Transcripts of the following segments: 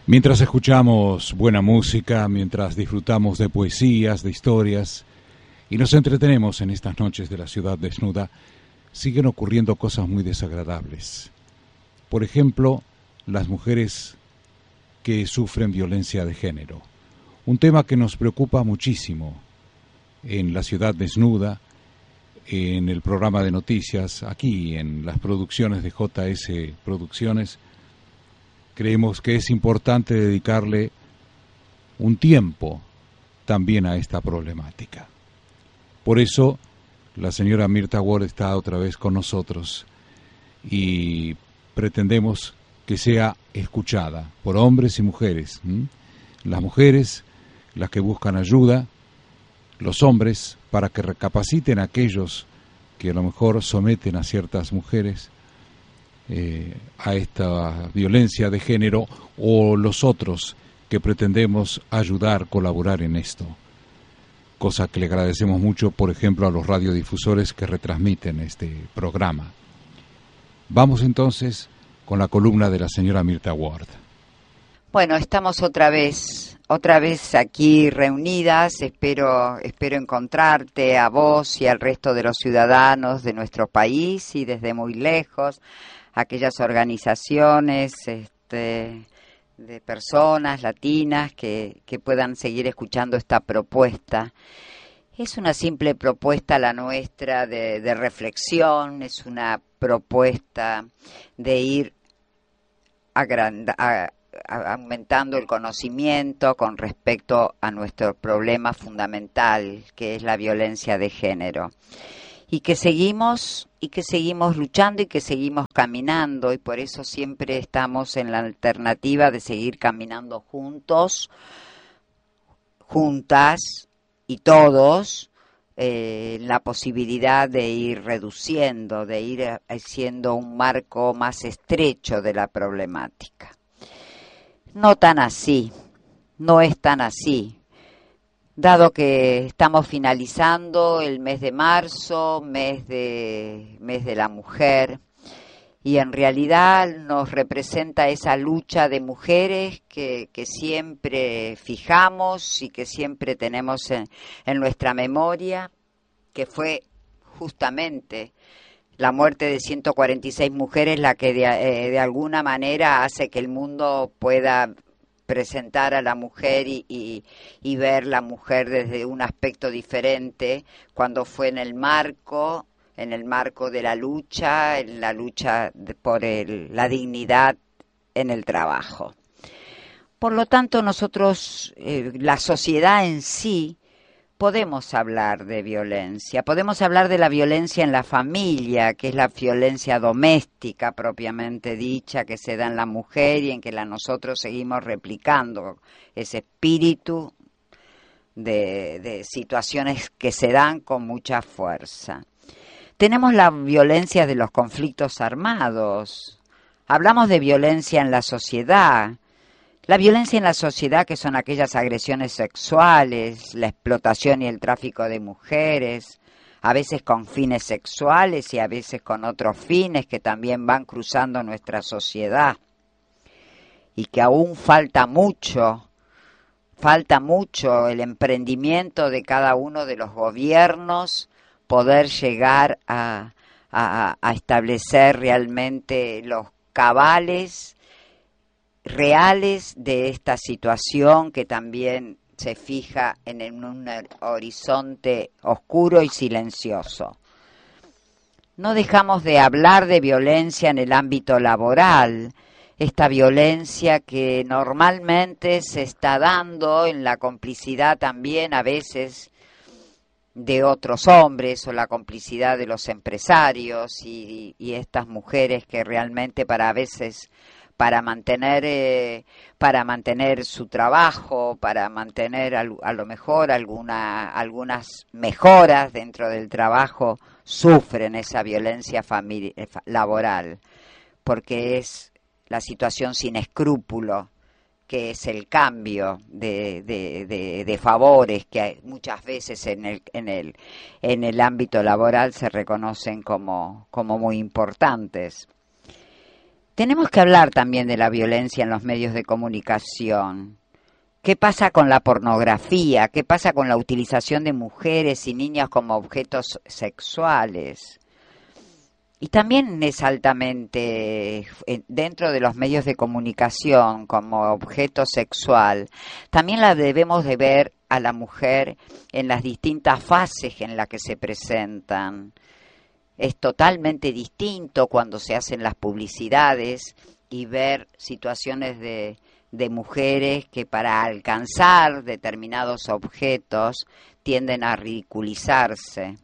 Mientras escuchamos buena música, mientras disfrutamos de poesías, de historias y nos entretenemos en estas noches de la ciudad desnuda, siguen ocurriendo cosas muy desagradables. Por ejemplo, las mujeres que sufren violencia de género. Un tema que nos preocupa muchísimo en la ciudad desnuda, en el programa de noticias, aquí en las producciones de JS Producciones. Creemos que es importante dedicarle un tiempo también a esta problemática. Por eso, la señora Mirta Ward está otra vez con nosotros y pretendemos que sea escuchada por hombres y mujeres. Las mujeres, las que buscan ayuda, los hombres, para que recapaciten a aquellos que a lo mejor someten a ciertas mujeres a esta violencia de género, o los otros que pretendemos ayudar, colaborar en esto. Cosa que le agradecemos mucho, por ejemplo, a los radiodifusores que retransmiten este programa. Vamos entonces con la columna de la señora Mirta Ward. Bueno, estamos otra vez aquí reunidas. Espero encontrarte a vos y al resto de los ciudadanos de nuestro país y desde muy lejos, aquellas organizaciones de personas latinas que puedan seguir escuchando esta propuesta. Es una simple propuesta la nuestra de reflexión, es una propuesta de ir aumentando el conocimiento con respecto a nuestro problema fundamental, que es la violencia de género. Y que seguimos luchando y que seguimos caminando, y por eso siempre estamos en la alternativa de seguir caminando juntos, juntas y todos, la posibilidad de ir reduciendo, de ir haciendo un marco más estrecho de la problemática. No tan así, no es tan así. Dado que estamos finalizando el mes de marzo, mes de la mujer, y en realidad nos representa esa lucha de mujeres que siempre fijamos y que siempre tenemos en nuestra memoria, que fue justamente la muerte de 146 mujeres la que de alguna manera hace que el mundo pueda presentar a la mujer y ver la mujer desde un aspecto diferente, cuando fue en el marco de la lucha, en la lucha por la dignidad en el trabajo. Por lo tanto, nosotros, la sociedad en sí, podemos hablar de violencia, podemos hablar de la violencia en la familia, que es la violencia doméstica propiamente dicha, que se da en la mujer y en que nosotros seguimos replicando ese espíritu de situaciones que se dan con mucha fuerza. Tenemos la violencia de los conflictos armados, hablamos de violencia en la sociedad. La violencia en la sociedad, que son aquellas agresiones sexuales, la explotación y el tráfico de mujeres, a veces con fines sexuales y a veces con otros fines que también van cruzando nuestra sociedad, y que aún falta mucho el emprendimiento de cada uno de los gobiernos, poder llegar a establecer realmente los cabales reales de esta situación que también se fija en un horizonte oscuro y silencioso. No dejamos de hablar de violencia en el ámbito laboral, esta violencia que normalmente se está dando en la complicidad también a veces de otros hombres o la complicidad de los empresarios y estas mujeres que realmente para mantener su trabajo, para mantener a lo mejor algunas mejoras dentro del trabajo, sufren esa violencia laboral, porque es la situación sin escrúpulo, que es el cambio de favores que muchas veces en el ámbito laboral se reconocen como muy importantes. tenemos que hablar también de la violencia en los medios de comunicación. ¿Qué pasa con la pornografía? ¿Qué pasa con la utilización de mujeres y niñas como objetos sexuales? Y también es altamente, dentro de los medios de comunicación como objeto sexual, también la debemos de ver a la mujer en las distintas fases en las que se presentan. Es totalmente distinto cuando se hacen las publicidades y ver situaciones de mujeres que para alcanzar determinados objetos tienden a ridiculizarse.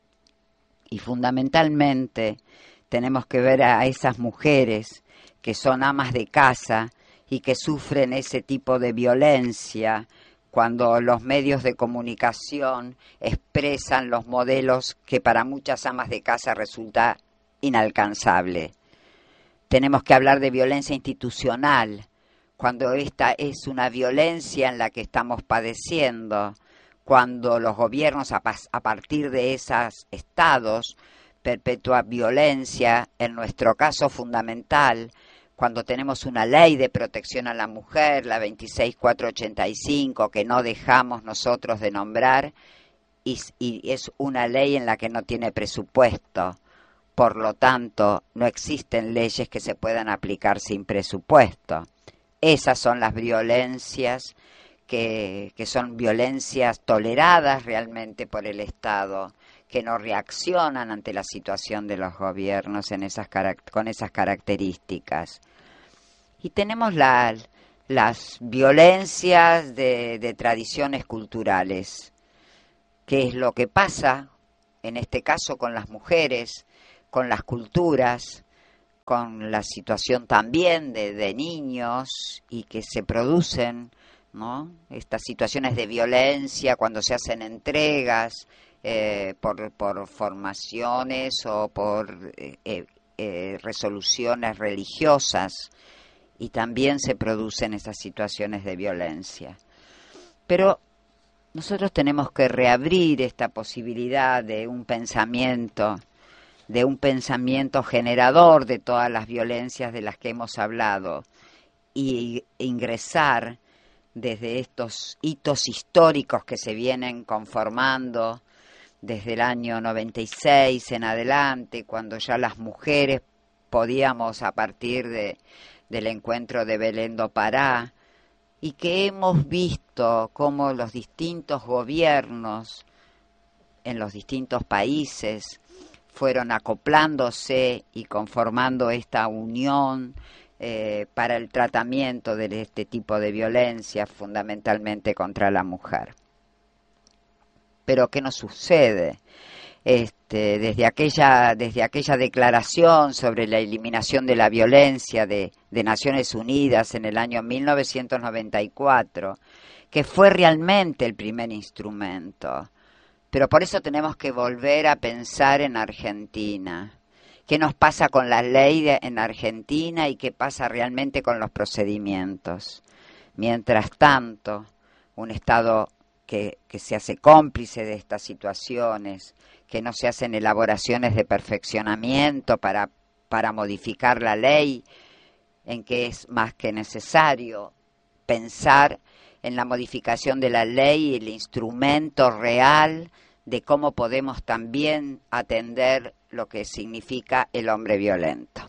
Y fundamentalmente tenemos que ver a esas mujeres que son amas de casa y que sufren ese tipo de violencia cuando los medios de comunicación expresan los modelos que para muchas amas de casa resulta inalcanzable. Tenemos que hablar de violencia institucional, cuando esta es una violencia en la que estamos padeciendo, cuando los gobiernos a partir de esos estados perpetúan violencia, en nuestro caso fundamental, cuando tenemos una ley de protección a la mujer, la 26485, que no dejamos nosotros de nombrar, y es una ley en la que no tiene presupuesto. Por lo tanto, no existen leyes que se puedan aplicar sin presupuesto. Esas son las violencias que son violencias toleradas realmente por el Estado, que no reaccionan ante la situación de los gobiernos con esas características. Y tenemos las violencias de tradiciones culturales, que es lo que pasa, en este caso, con las mujeres, con las culturas, con la situación también de niños y que se producen, ¿no?, estas situaciones de violencia cuando se hacen entregas por formaciones o por resoluciones religiosas, y también se producen esas situaciones de violencia. Pero nosotros tenemos que reabrir esta posibilidad de un pensamiento generador de todas las violencias de las que hemos hablado, y ingresar desde estos hitos históricos que se vienen conformando desde el año 96 en adelante, cuando ya las mujeres podíamos, a partir del encuentro de Belén do Pará, y que hemos visto cómo los distintos gobiernos en los distintos países fueron acoplándose y conformando esta unión para el tratamiento de este tipo de violencia, fundamentalmente contra la mujer. Pero ¿qué nos sucede? Desde aquella declaración sobre la eliminación de la violencia de Naciones Unidas en el año 1994, que fue realmente el primer instrumento. Pero por eso tenemos que volver a pensar en Argentina. ¿Qué nos pasa con la ley en Argentina y qué pasa realmente con los procedimientos? Mientras tanto, un Estado que se hace cómplice de estas situaciones, que no se hacen elaboraciones de perfeccionamiento para modificar la ley, en que es más que necesario pensar en la modificación de la ley y el instrumento real de cómo podemos también atender lo que significa el hombre violento.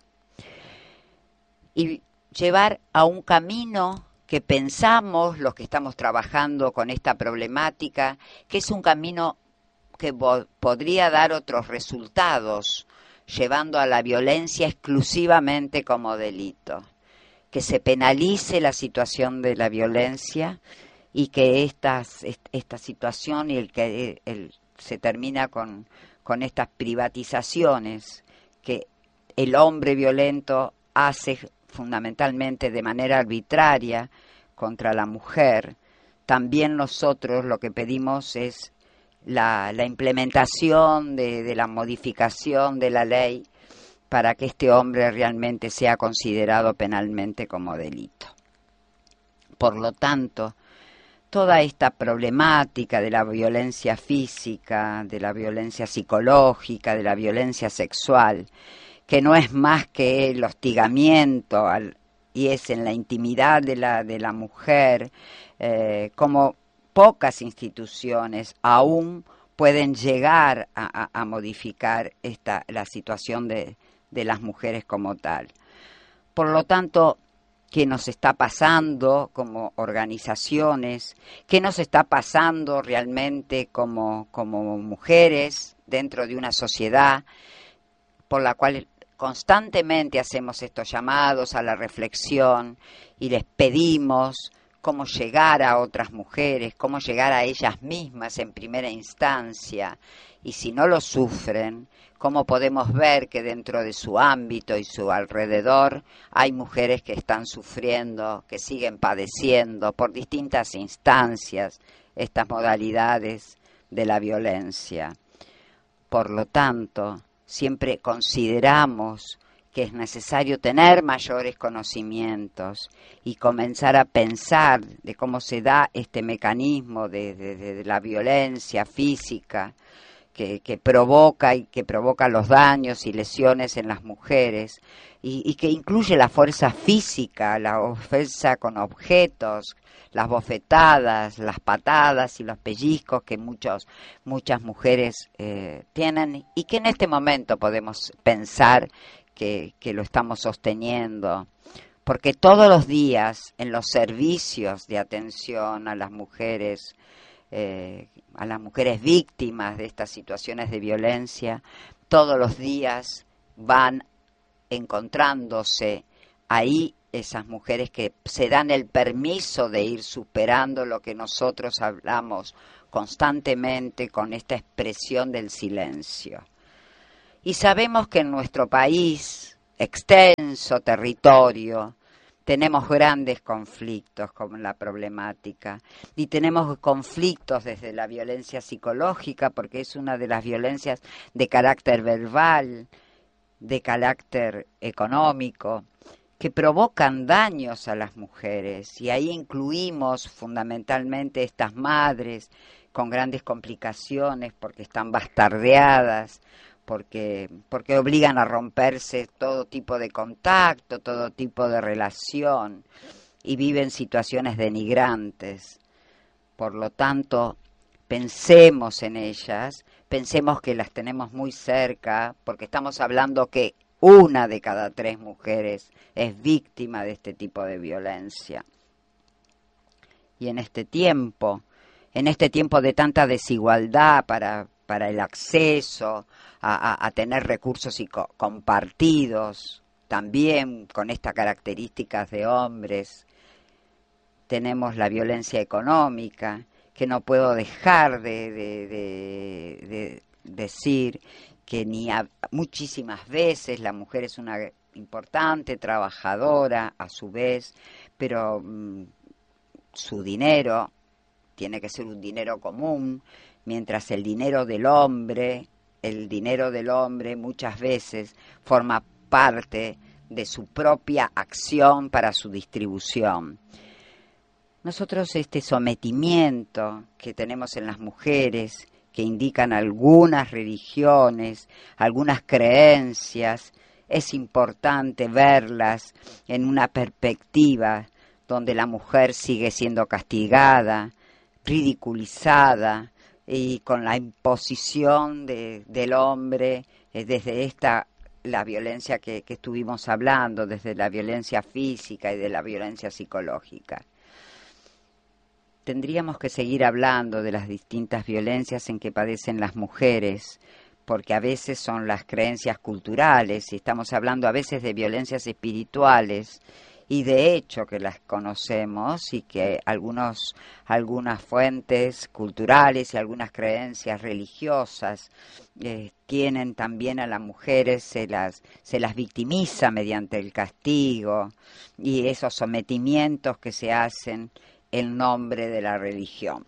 Y llevar a un camino que pensamos, los que estamos trabajando con esta problemática, que es un camino que podría dar otros resultados, llevando a la violencia exclusivamente como delito. Que se penalice la situación de la violencia y que esta situación y se termina con estas privatizaciones que el hombre violento hace fundamentalmente de manera arbitraria contra la mujer. También nosotros lo que pedimos es la implementación de la modificación de la ley para que este hombre realmente sea considerado penalmente como delito. Por lo tanto, toda esta problemática de la violencia física, de la violencia psicológica, de la violencia sexual, que no es más que el hostigamiento y es en la intimidad de la mujer, como pocas instituciones aún pueden llegar a modificar la situación de las mujeres como tal. Por lo tanto, ¿qué nos está pasando como organizaciones? ¿Qué nos está pasando realmente como mujeres dentro de una sociedad por la cual constantemente hacemos estos llamados a la reflexión y les pedimos cómo llegar a otras mujeres, cómo llegar a ellas mismas en primera instancia, y si no lo sufren, cómo podemos ver que dentro de su ámbito y su alrededor hay mujeres que están sufriendo, que siguen padeciendo por distintas instancias estas modalidades de la violencia. Por lo tanto, siempre consideramos que es necesario tener mayores conocimientos y comenzar a pensar de cómo se da este mecanismo de la violencia física que provoca los daños y lesiones en las mujeres y que incluye la fuerza física, la ofensa con objetos, las bofetadas, las patadas y los pellizcos que muchas mujeres tienen y que en este momento podemos pensar que lo estamos sosteniendo, porque todos los días en los servicios de atención a las mujeres víctimas de estas situaciones de violencia, todos los días van encontrándose ahí esas mujeres que se dan el permiso de ir superando lo que nosotros hablamos constantemente con esta expresión del silencio. Y sabemos que en nuestro país, extenso territorio, tenemos grandes conflictos con la problemática y tenemos conflictos desde la violencia psicológica, porque es una de las violencias de carácter verbal, de carácter económico, que provocan daños a las mujeres, y ahí incluimos fundamentalmente estas madres con grandes complicaciones porque están bastardeadas, porque obligan a romperse todo tipo de contacto, todo tipo de relación, y viven situaciones denigrantes. Por lo tanto, pensemos en ellas, pensemos que las tenemos muy cerca, porque estamos hablando que 1 de cada 3 mujeres es víctima de este tipo de violencia. Y en este tiempo de tanta desigualdad para el acceso a tener recursos compartidos, también con estas características de hombres, tenemos la violencia económica, que no puedo dejar de decir que muchísimas veces la mujer es una importante trabajadora a su vez, pero su dinero tiene que ser un dinero común, mientras el dinero del hombre muchas veces forma parte de su propia acción para su distribución. Nosotros este sometimiento que tenemos en las mujeres, que indican algunas religiones, algunas creencias, es importante verlas en una perspectiva donde la mujer sigue siendo castigada, ridiculizada, y con la imposición del hombre desde la violencia que estuvimos hablando, desde la violencia física y de la violencia psicológica. Tendríamos que seguir hablando de las distintas violencias en que padecen las mujeres, porque a veces son las creencias culturales y estamos hablando a veces de violencias espirituales, y de hecho que las conocemos y que algunas fuentes culturales y algunas creencias religiosas tienen también a las mujeres, se las victimiza mediante el castigo y esos sometimientos que se hacen en nombre de la religión.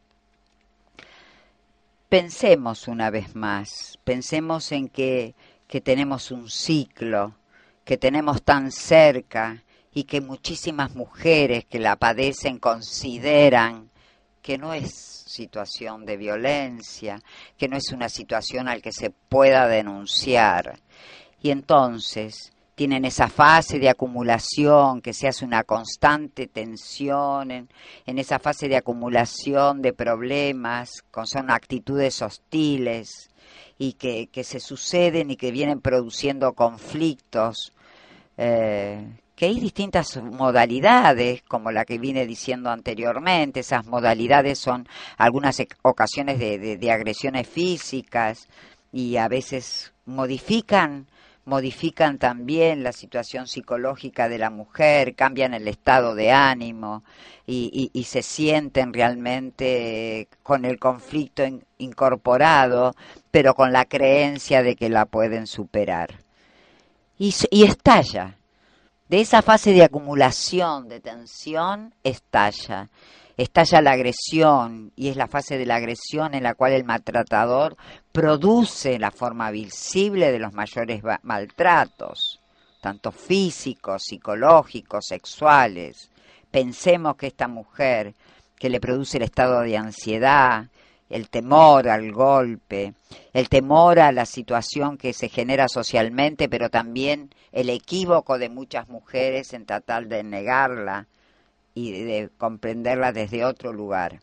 Pensemos una vez más, pensemos en que tenemos un ciclo, que tenemos tan cerca, y que muchísimas mujeres que la padecen consideran que no es situación de violencia, que no es una situación al que se pueda denunciar, Y entonces tienen esa fase de acumulación, que se hace una constante tensión en esa fase de acumulación de problemas, son actitudes hostiles y que se suceden y que vienen produciendo conflictos, que hay distintas modalidades, como la que vine diciendo anteriormente. Esas modalidades son algunas ocasiones de agresiones físicas y a veces modifican también la situación psicológica de la mujer, cambian el estado de ánimo y se sienten realmente con el conflicto incorporado, pero con la creencia de que la pueden superar. Y estalla. De esa fase de acumulación, de tensión, estalla la agresión, y es la fase de la agresión en la cual el maltratador produce la forma visible de los mayores maltratos, tanto físicos, psicológicos, sexuales. Pensemos que esta mujer que le produce el estado de ansiedad, el temor al golpe, el temor a la situación que se genera socialmente, pero también el equívoco de muchas mujeres en tratar de negarla y de comprenderla desde otro lugar.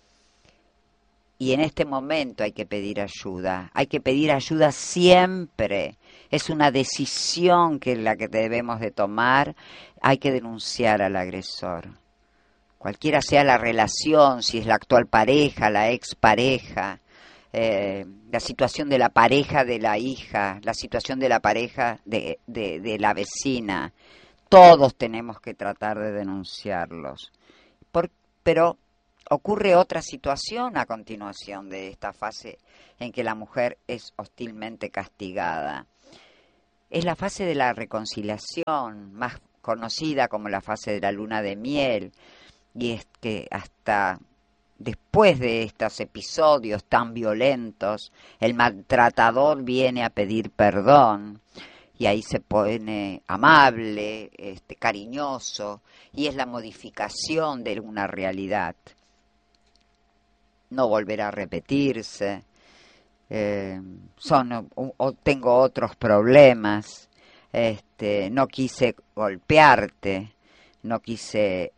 Y en este momento hay que pedir ayuda siempre. Es una decisión que la que debemos de tomar. Hay que denunciar al agresor. Cualquiera sea la relación, si es la actual pareja, la expareja, la situación de la pareja de la hija, la situación de la pareja de la vecina, todos tenemos que tratar de denunciarlos. Pero ocurre otra situación a continuación de esta fase en que la mujer es hostilmente castigada. Es la fase de la reconciliación, más conocida como la fase de la luna de miel. Y es que hasta después de estos episodios tan violentos, el maltratador viene a pedir perdón y ahí se pone amable, cariñoso, y es la modificación de una realidad. No volverá a repetirse, tengo otros problemas, no quise golpearte, no quise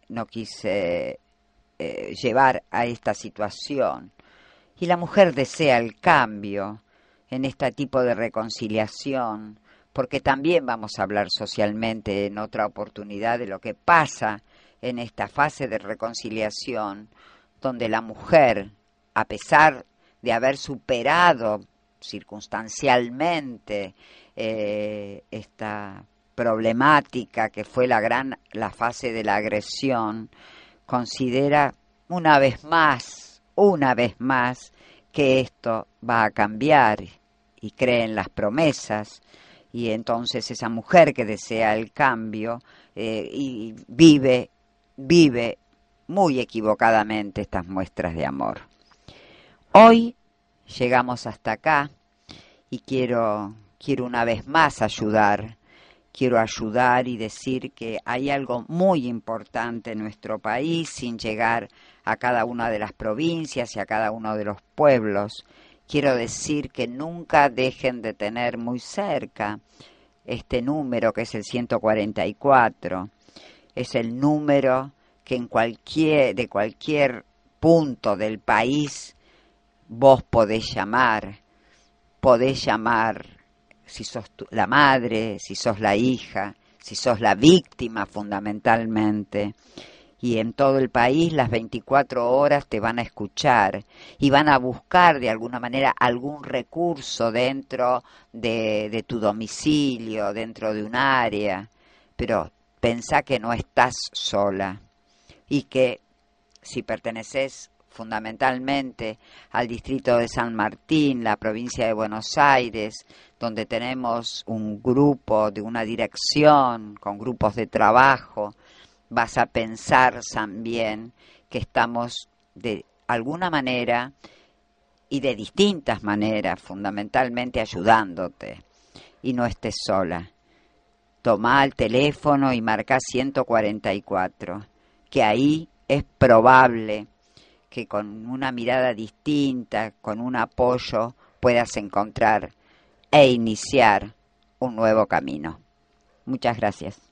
llevar a esta situación. Y la mujer desea el cambio en este tipo de reconciliación, porque también vamos a hablar socialmente en otra oportunidad de lo que pasa en esta fase de reconciliación, donde la mujer, a pesar de haber superado circunstancialmente esta problemática que fue la fase de la agresión, considera una vez más que esto va a cambiar y cree en las promesas, y entonces esa mujer que desea el cambio y vive muy equivocadamente estas muestras de amor. Hoy llegamos hasta acá y quiero una vez más ayudar. Quiero ayudar y decir que hay algo muy importante en nuestro país, sin llegar a cada una de las provincias y a cada uno de los pueblos. Quiero decir que nunca dejen de tener muy cerca este número, que es el 144. Es el número que de cualquier punto del país vos podés llamar si sos la madre, si sos la hija, si sos la víctima fundamentalmente. Y en todo el país las 24 horas te van a escuchar y van a buscar de alguna manera algún recurso dentro de tu domicilio, dentro de un área. Pero pensá que no estás sola y que si perteneces fundamentalmente al distrito de San Martín, la provincia de Buenos Aires, donde tenemos un grupo de una dirección con grupos de trabajo, vas a pensar también que estamos de alguna manera y de distintas maneras, fundamentalmente ayudándote, y no estés sola. Tomá el teléfono y marcá 144, que ahí es probable que con una mirada distinta, con un apoyo, puedas encontrar e iniciar un nuevo camino. Muchas gracias.